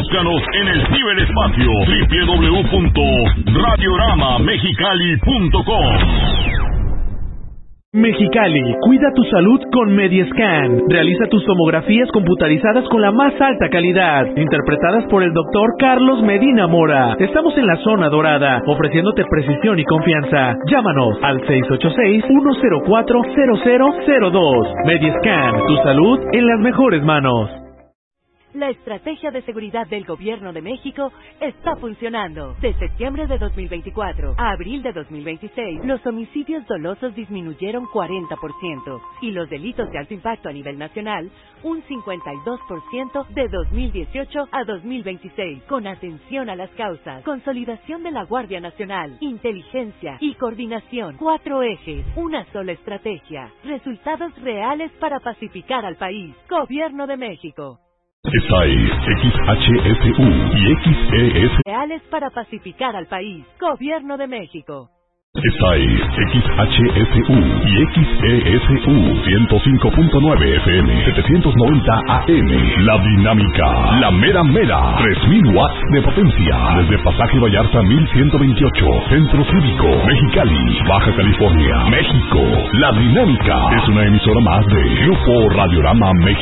Búscanos en el ciberespacio www.radioramamexicali.com. Mexicali, cuida tu salud con Mediescan. Realiza tus tomografías computarizadas con la más alta calidad, interpretadas por el doctor Carlos Medina Mora. Estamos en la zona dorada, ofreciéndote precisión y confianza. Llámanos al 686-104-0002. Mediescan, tu salud en las mejores manos. La estrategia de seguridad del Gobierno de México está funcionando. De septiembre de 2024 a abril de 2026, los homicidios dolosos disminuyeron 40% y los delitos de alto impacto a nivel nacional un 52% de 2018 a 2026. Con atención a las causas, consolidación de la Guardia Nacional, inteligencia y coordinación. 4 ejes, una sola estrategia. Resultados reales para pacificar al país. Gobierno de México. Esta es XHSU y XES. Reales para pacificar al país. Gobierno de México. Esta es XHSU y XESU 105.9 FM 790 AM. La dinámica, la mera mera, 3000 watts de potencia. Desde Pasaje Vallarta 1128, Centro Cívico, Mexicali, Baja California, México. La dinámica es una emisora más de Grupo Radiorama México.